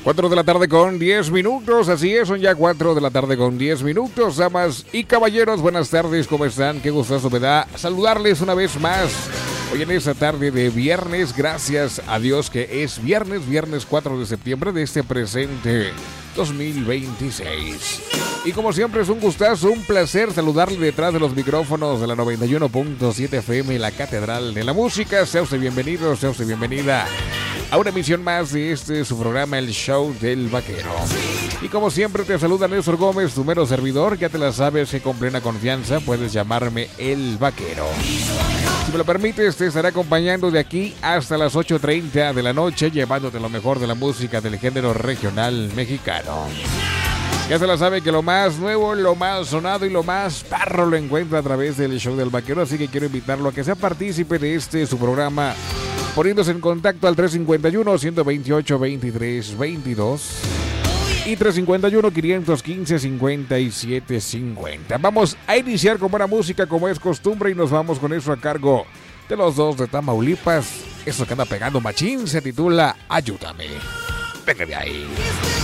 4 de la tarde con 10 minutos, así es, son ya 4 de la tarde con 10 minutos, damas y caballeros, buenas tardes, ¿cómo están? Qué gustoso me da saludarles una vez más, hoy en esta tarde de viernes, gracias a Dios que es viernes 4 de septiembre de este presente 2026. Y como siempre es un gustazo, un placer saludarle detrás de los micrófonos de la 91.7 FM, la Catedral de la Música. Sea usted bienvenido, sea usted bienvenida a una emisión más de su programa, El Show del Vaquero. Y como siempre te saluda Néstor Gómez, tu mero servidor, ya te la sabes que con plena confianza puedes llamarme El Vaquero. Si me lo permites, te estaré acompañando de aquí hasta las 8:30 de la noche, llevándote lo mejor de la música del género regional mexicano. Ya se la sabe que lo más nuevo, lo más sonado y lo más parro lo encuentra a través del Show del Vaquero, así que quiero invitarlo a que sea partícipe de su programa, poniéndose en contacto al 351-128-2322 y 351-515-5750. Vamos a iniciar con buena música como es costumbre y nos vamos con eso a cargo de los dos de Tamaulipas. Eso que anda pegando machín se titula Ayúdame. Venga de ahí.